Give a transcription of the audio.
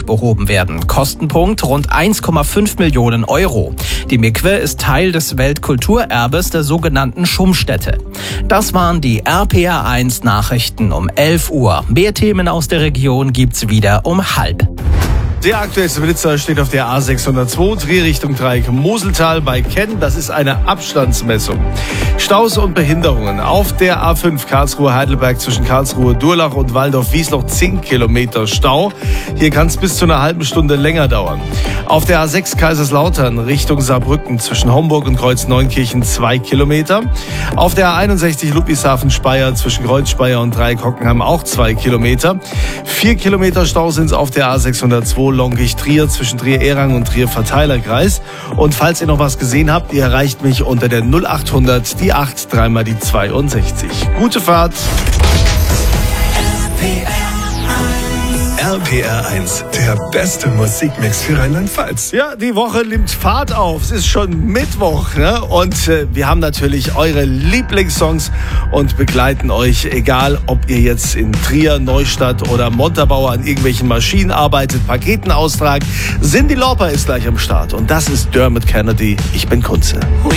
behoben werden. Kostenpunkt rund 1,5 Millionen Euro. Die Mikwe ist Teil des Weltkulturerbes der sogenannten Schummstätte. Das waren die RPR1 Nachrichten um 11 Uhr. Mehr Themen aus der Region gibt's wieder um 12:30. Der aktuellste Blitzer steht auf der A602, Drehrichtung Dreieck Moseltal bei Kenn. Das ist eine Abstandsmessung. Staus und Behinderungen. Auf der A5 Karlsruhe-Heidelberg zwischen Karlsruhe-Durlach und Waldorf-Wiesloch 10 Kilometer Stau. Hier kann es bis zu einer halben Stunde länger dauern. Auf der A6 Kaiserslautern Richtung Saarbrücken zwischen Homburg und Kreuz-Neunkirchen 2 Kilometer. Auf der A61 Ludwigshafen-Speyer zwischen Kreuz-Speyer und Dreieck-Hockenheim auch 2 Kilometer. 4 Kilometer Stau sind es auf der A602 Longich-Trier zwischen Trier-Erang und Trier-Verteilerkreis. Und falls ihr noch was gesehen habt, ihr erreicht mich unter der 0800 die 8 3 mal die 62. Gute Fahrt. RPR1, der beste Musikmix für Rheinland-Pfalz. Ja, die Woche nimmt Fahrt auf. Es ist schon Mittwoch, ne? Und wir haben natürlich eure Lieblingssongs und begleiten euch, egal ob ihr jetzt in Trier, Neustadt oder Montabaur an irgendwelchen Maschinen arbeitet, Paketen austragt. Cyndi Lauper ist gleich am Start und das ist Dermot Kennedy. Ich bin Kunze.